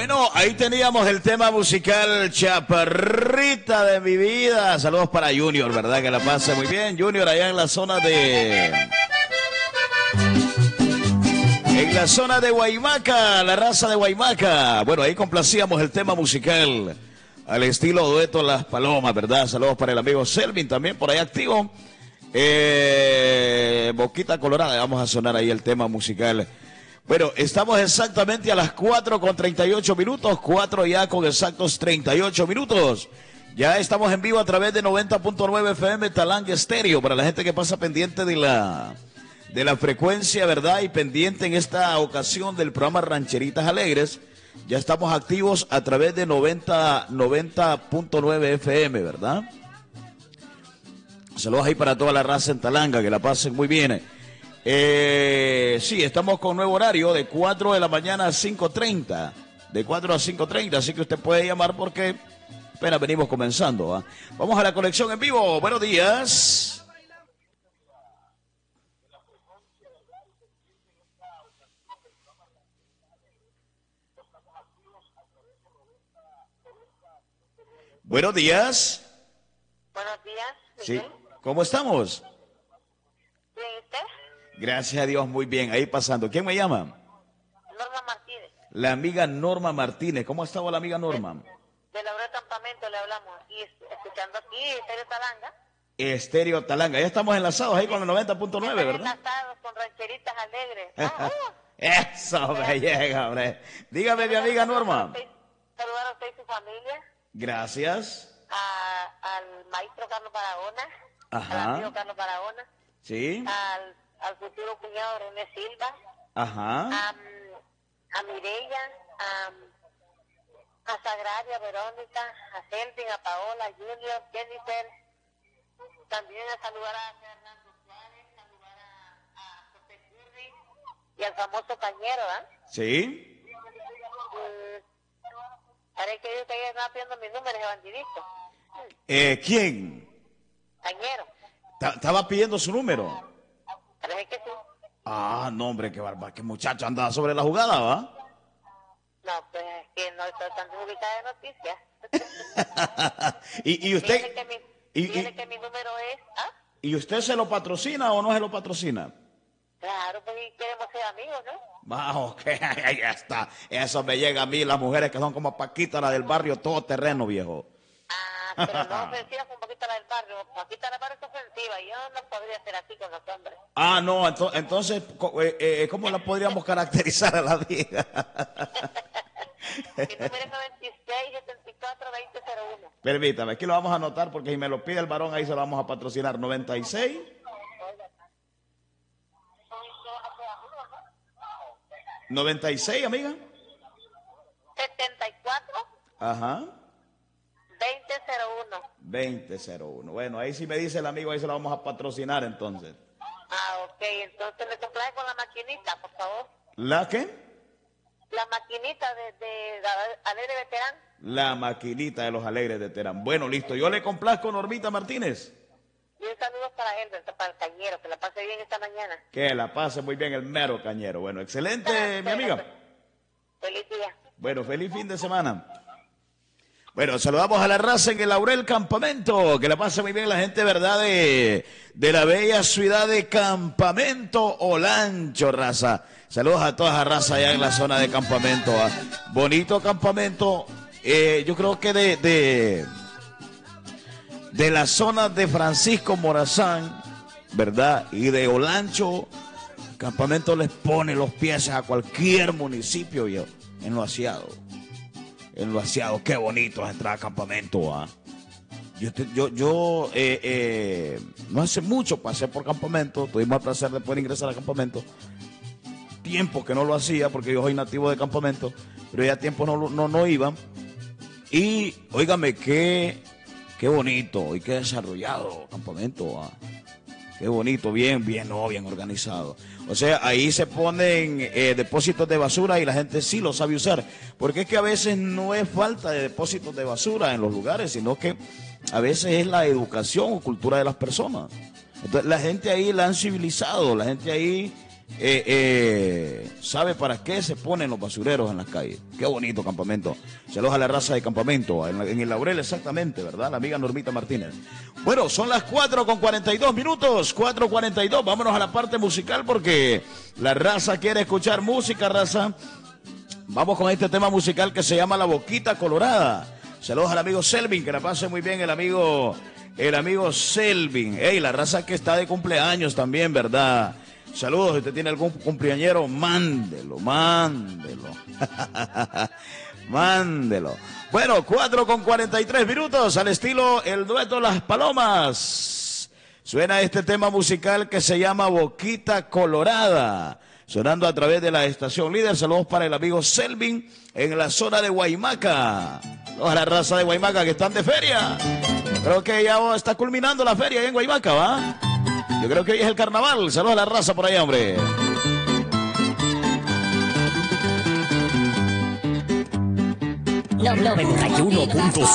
Bueno, ahí teníamos el tema musical Chaparrita de mi vida. Saludos para Junior, ¿verdad? Que la pase muy bien. Junior allá en la zona de... En la zona de Guaymaca, la raza de Guaymaca. Bueno, ahí complacíamos el tema musical al estilo dueto Las Palomas, ¿verdad? Saludos para el amigo Selvin también por ahí activo. Boquita Colorada, vamos a sonar ahí el tema musical. Bueno, estamos exactamente a las 4:38, 4 ya con exactos 38 minutos. Ya estamos en vivo a través de 90.9 FM Talang Estéreo, para la gente que pasa pendiente de la frecuencia, ¿verdad? Y pendiente en esta ocasión del programa Rancheritas Alegres. Ya estamos activos a través de 90.9 FM, ¿verdad? Saludos ahí para toda la raza en Talanga, que la pasen muy bien. Sí, estamos con nuevo horario de 4 de la mañana a 5:30. De 4 a 5:30, así que usted puede llamar porque apenas venimos comenzando. ¿Ah? Vamos a la conexión en vivo. Buenos días. Buenos días. Buenos días. Sí. ¿Cómo estamos? ¿Bien usted? Gracias a Dios, muy bien. Ahí pasando. ¿Quién me llama? Norma Martínez. La amiga Norma Martínez. ¿Cómo ha estado la amiga Norma? De Laurel Campamento le hablamos. Y escuchando aquí, Estéreo Talanga. Estéreo Talanga. Ya estamos enlazados ahí con el 90.9, ¿verdad? Enlazados con Rancheritas Alegres. Eso me llega, hombre. Dígame, mi amiga Norma. Saludar a usted y su familia. Gracias. Al maestro Carlos Barahona. Ajá. Al amigo Carlos Barahona. Sí. Al futuro cuñado René Silva. Ajá. A Mireya. A Sagraria, Verónica. A Selvin, a Paola, a Junior, Jennifer. También a saludar a Fernando Suárez. Saludar a José Curry. Y al famoso Cañero, ¿ah? Sí. Parece que yo estoy pidiendo mis números, evangelista. ¿Quién? Cañero. Estaba pidiendo su número. Parece que sí. Ah, no, hombre, qué barba, qué muchacho andaba sobre la jugada, ¿va? No, pues es que no estoy tan ubicada de noticias. ¿Y usted? Fíjese que mi número es... ¿ah? ¿Y usted se lo patrocina o no se lo patrocina? Claro, pues queremos ser amigos, ¿no? Ah, ok, ya está. Eso me llega a mí, las mujeres que son como Paquita, la del barrio, todo terreno, viejo. Pero no ofensivas un poquito la del barrio. Paquita la del barrio es ofensiva. Yo no podría ser así con los hombres. Ah, no, entonces, ¿cómo la podríamos caracterizar a la vieja? Mi número es 96-74-2001. Permítame, aquí lo vamos a anotar porque si me lo pide el varón, ahí se lo vamos a patrocinar. 96. 96, amiga. 74. Ajá. 2001. 2001. Bueno, ahí sí me dice el amigo, ahí se lo vamos a patrocinar entonces. Ok, entonces me complace con la maquinita, por favor. ¿La qué? La maquinita de Alegre Veterán. La maquinita de los Alegres de Terán. Bueno, listo, yo le complazco, Normita Martínez. Y un saludo para él, para el Cañero, que la pase bien esta mañana. Que la pase muy bien el mero Cañero. Bueno, excelente, mi amiga. Feliz día. Bueno, feliz fin de semana. Bueno, saludamos a la raza en el Laurel Campamento, que la pase muy bien la gente, ¿verdad? De la bella ciudad de Campamento Olancho, raza. Saludos a toda la raza allá en la zona de Campamento. Bonito campamento, yo creo que de la zona de Francisco Morazán, ¿verdad? Y de Olancho, Campamento les pone los pies a cualquier municipio en lo aseado. En lo aseado, qué bonito es entrar a Campamento, ¿ah? Yo no hace mucho pasé por Campamento, tuvimos el placer de poder ingresar a Campamento. Tiempo que no lo hacía porque yo soy nativo de Campamento, pero ya tiempo no iba. Y, óigame, qué bonito y qué desarrollado Campamento, ¿ah? Qué bonito, bien organizado. O sea, ahí se ponen depósitos de basura y la gente sí lo sabe usar. Porque es que a veces no es falta de depósitos de basura en los lugares, sino que a veces es la educación o cultura de las personas. Entonces la gente ahí la han civilizado, la gente ahí sabe para qué se ponen los basureros en las calles. Qué bonito campamento. Saludos a la raza de campamento, en el Laurel exactamente, ¿verdad? La amiga Normita Martínez. Bueno, son las 4:42, 4:42. Vámonos a la parte musical porque la raza quiere escuchar música, raza. Vamos con este tema musical que se llama La Boquita Colorada. Saludos al amigo Selvin, que la pase muy bien el amigo Selvin. Ey, la raza que está de cumpleaños también, ¿verdad? Saludos, si usted tiene algún cumpleañero, mándelo. Mándelo. Bueno, 4:43 al estilo el dueto Las Palomas. Suena este tema musical que se llama Boquita Colorada. Sonando a través de la estación líder. Saludos para el amigo Selvin en la zona de Guaymaca. Saludos a la raza de Guaymaca que están de feria. Creo que ya está culminando la feria ahí en Guaymaca, ¿va? Yo creo que hoy es el carnaval. Saludos a la raza por allá, hombre. No, 91.5